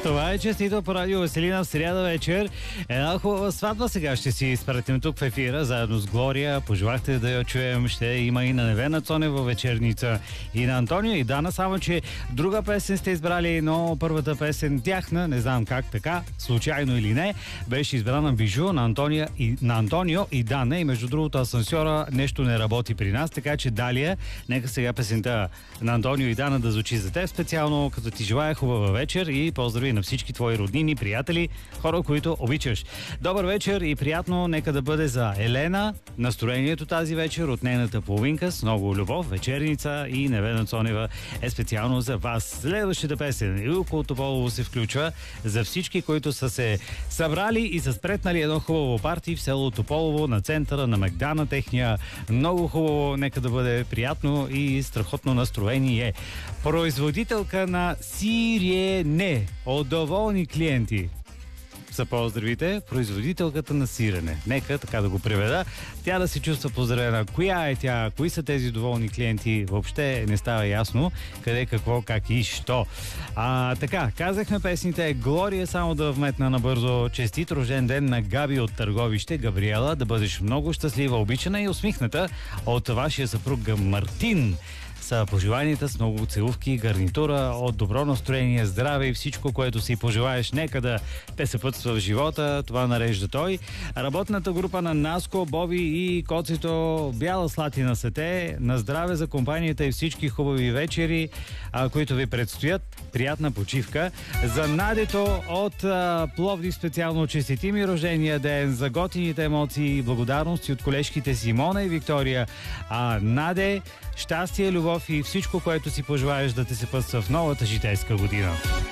Това е честито по радио Веселина в сряда вечер. Една хубава сватба сега ще си изпратим тук в ефира, заедно с Глория. Пожелахте да я чуем. Ще има и на Невена Цонева вечерница, и на Антонио и Дана, само че друга песен сте избрали, но първата песен тяхна, не знам как така, случайно или не, беше избрана Бижу на Антонио и Дана. И между другото, асансьора нещо не работи при нас, така че Далия, нека сега песента на Антонио и Дана да звучи за теб специално, като ти желая хубава вечер и поздрави на всички твои роднини, приятели, хора, които обичаш. Добър вечер и приятно нека да бъде за Елена. Настроението тази вечер от нейната половинка с много любов, вечерница и Невена Цонева е специално за вас. Следващата песен Илко Тополово се включва за всички, които са се събрали и са спретнали едно хубаво парти в село Тополово на центъра на Мегдана. Техния много хубаво, нека да бъде приятно и страхотно настроение. Производителка на сирене от доволни клиенти са поздравите, производителката на сирене. Нека така да го преведа. Тя да се чувства поздравена. Коя е тя? Кои са тези доволни клиенти? Въобще не става ясно къде, какво, как и що. Така, казахме песните. Глория, само да вметна набързо. Честит рожден ден на Габи от Търговище. Габриела, да бъдеш много щастлива, обичана и усмихната от вашия съпруг Мартин. Са пожеланията с много целувки, гарнитура, от добро настроение, здраве и всичко, което си пожелаеш. Нека да те съпътства в живота. Това нарежда той. Работната група на Наско, Боби и Коцето, Бяла Слатина са те. На здраве за компанията и всички хубави вечери, които ви предстоят. Приятна почивка. За Надето от Пловдив специално честити ми рождения ден, за готините емоции и благодарности от колежките Симона и Виктория. Наде, щастие, любов и всичко, което си пожелаеш да те се пътства в новата житейска година.